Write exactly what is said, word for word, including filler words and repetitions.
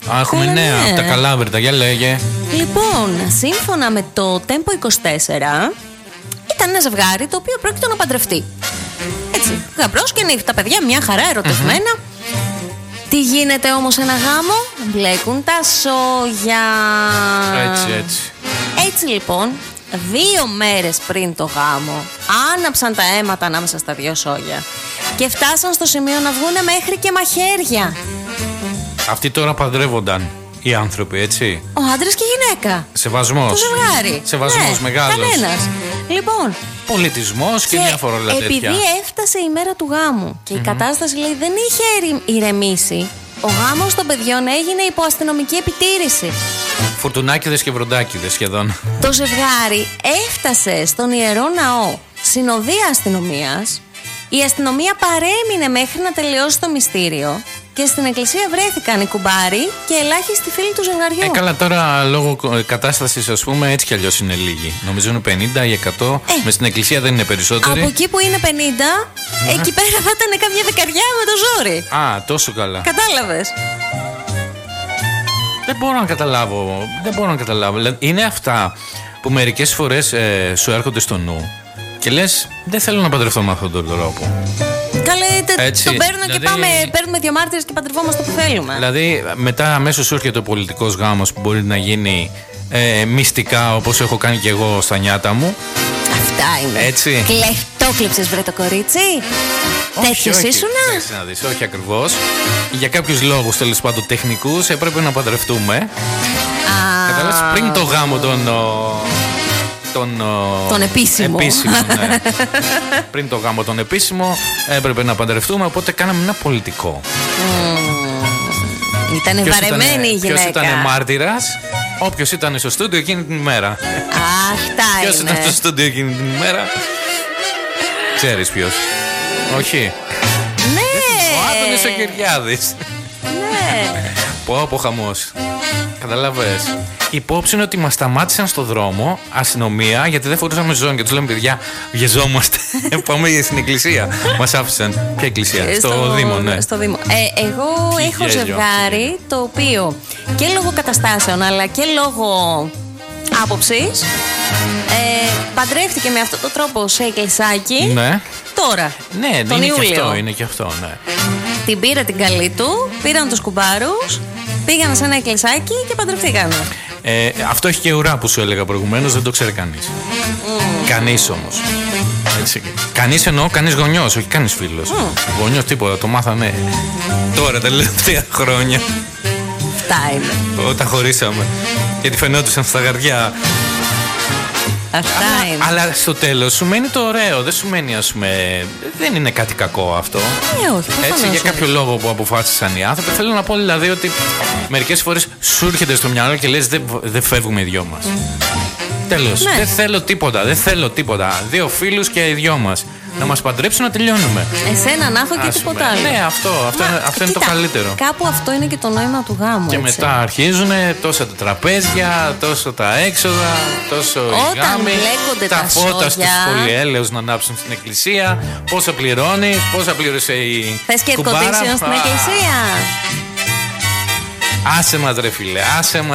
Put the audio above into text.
Α, έχουμε Καλά, νέα ναι. από τα Καλάβρητα, για λέγε. Λοιπόν, σύμφωνα με το Tempo είκοσι τέσσερα, ήταν ένα ζευγάρι το οποίο πρόκειται να παντρευτεί. Έτσι, γαμπρός και νύχτα, παιδιά, μια χαρά, ερωτευμένα. Mm-hmm. Τι γίνεται όμως σε ένα γάμο? Μπλέκουν τα σόγια. Έτσι, έτσι. Έτσι λοιπόν, δύο μέρες πριν το γάμο, άναψαν τα αίματα ανάμεσα στα δύο σόγια και φτάσαν στο σημείο να βγούνε μέχρι και μαχαίρια. Αυτοί τώρα παντρεύονταν οι άνθρωποι, έτσι. Ο άντρας και η γυναίκα. Σεβασμός. Το ζευγάρι. Σεβασμός, ναι, μεγάλος. Κανένας. Λοιπόν. Πολιτισμός και, και διάφορα όλα τέτοια. Επειδή έφτασε η μέρα του γάμου και mm-hmm. η κατάσταση, λέει, δεν είχε ηρεμήσει, ο γάμος των παιδιών έγινε υπό αστυνομική επιτήρηση. Φουρτουνάκηδες και βροντάκηδες σχεδόν. Το ζευγάρι έφτασε στον Ιερό Ναό συνοδεία αστυνομίας. Η αστυνομία παρέμεινε μέχρι να τελειώσει το μυστήριο και στην εκκλησία βρέθηκαν οι κουμπάροι και ελάχιστοι φίλοι του ζευγαριού. Ε, καλά, τώρα λόγω κατάστασης, ας πούμε, έτσι κι αλλιώς είναι λίγοι. Νομίζω είναι πενήντα ή εκατό. Ε, μες στην εκκλησία δεν είναι περισσότεροι. Από εκεί που είναι πενήντα, ε. εκεί πέρα θα ήταν καμιά δεκαριά με το ζόρι. Α, τόσο καλά. Κατάλαβες. Δεν μπορώ να καταλάβω. Δεν μπορώ να καταλάβω. Είναι αυτά που μερικές φορές ε, σου έρχονται στο νου και λες, δεν θέλω να παντρευτώ με αυτόν τον τρόπο. Καλέ, έτσι, τον παίρνω δηλαδή, και πάμε, παίρνουμε δύο μάρτυρες και παντρευόμαστε που θέλουμε. Δηλαδή, μετά αμέσως σου έρχεται ο πολιτικός γάμος που μπορεί να γίνει ε, μυστικά, όπως έχω κάνει και εγώ στα νιάτα μου. Αυτά είναι. Έτσι. Κλεφτόκλεψες, βρε το κορίτσι. Τέτοιος ήσουνα. Να δεις, όχι ακριβώς. Για κάποιους λόγους, τέλος πάντων τεχνικούς, έπρεπε να παντρευτούμε. Καταλάβεις, πριν το γάμο τον. Τον, τον επίσημο, επίσημο ναι. Πριν το γάμο τον επίσημο έπρεπε να παντρευτούμε, οπότε κάναμε ένα πολιτικό. mm. Ήτανε ποιος βαρεμένη ήτανε, η γυναίκα. Ποιος ήταν μάρτυρας? Όποιος ήταν στο στούντιο εκείνη την ημέρα. Αυτά ποιος είναι. ήταν στο στούντιο εκείνη την ημέρα? Ξέρεις ποιος? Όχι. Ναι. Ο Άδωνης ο Κυριάδης. Ναι. Πω πω χαμός. Καταλαβες. Η υπόψη είναι ότι μας σταμάτησαν στο δρόμο αστυνομία γιατί δεν φορούσαμε ζώνη και τους λέμε, παιδιά, βιαζόμαστε. Πάμε στην εκκλησία. Μας άφησαν. Ποια εκκλησία? Στο, στο Δήμο, ναι. Στο Δήμο. Ε, εγώ Τι έχω γέλιο. ζευγάρι το οποίο και λόγω καταστάσεων αλλά και λόγω άποψης ε, παντρεύτηκε με αυτόν τον τρόπο σε εκκλησάκι. Ναι. Τώρα. Ναι, τον είναι Ιούλιο. και αυτό, είναι και αυτό, ναι. Την πήρα την καλή του, πήραν τους κουμπάρους, πήγαν σε ένα εκκλησάκι και παντρευτήκαν. Ε, αυτό έχει και ουρά που σου έλεγα προηγουμένως, δεν το ξέρει κανείς. Mm. Κανείς όμως. Έτσι. Κανείς εννοώ, κανείς γονιός, όχι κανείς φίλος. Mm. Γονιός τίποτα, το μάθανε τώρα τα τελευταία χρόνια. Αυτά είναι. Όταν χωρίσαμε. Γιατί φαινόντουσαν στα γαριά. Αυτά αλλά, είναι. Αλλά στο τέλος σου μένει το ωραίο. Δεν σου μένει, ας πούμε. Δεν είναι κάτι κακό αυτό. Ε, όχι. Έτσι, για κάποιο λόγο που αποφάσισαν οι άνθρωποι. Θέλω να πω δηλαδή ότι μερικές φορές σου έρχεται στο μυαλό και λες δεν δε φεύγουμε οι δυο μας. Mm. Τέλος. Ναι. Δεν θέλω τίποτα. Δεν θέλω τίποτα. Δύο φίλους και οι δυο μας. Να μας παντρέψουν να τελειώνουμε. Εσένα να έχω και τίποτα άλλο. Ναι, αυτό, αυτό, Μα, είναι, αυτό είναι το καλύτερο. Κάπου αυτό είναι και το νόημα του γάμου. Και έτσι. μετά αρχίζουν τόσα τα τραπέζια, τόσο τα έξοδα, τόσο οι γάμοι, τα, τα φώτα στους πολυέλαιους να ανάψουν στην εκκλησία. Πόσα πληρώνεις, πόσα πλήρωσε η Θες και κουμπάρα. στην εκκλησία. Άσε μας ρε φίλε, άσε μας.